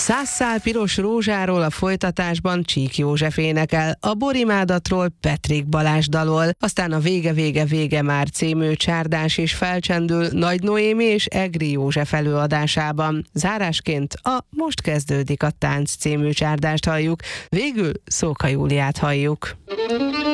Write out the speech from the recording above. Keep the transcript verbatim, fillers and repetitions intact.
Száz szál piros rózsáról a folytatásban Csík József énekel, a Borimádatról Petrik Balázs dalol, aztán a Vége, vége, vége már című csárdás is felcsendül Nagy Noémi és Egri József előadásában. Zárásként a Most kezdődik a tánc című csárdást halljuk, végül Szóka Júliát halljuk.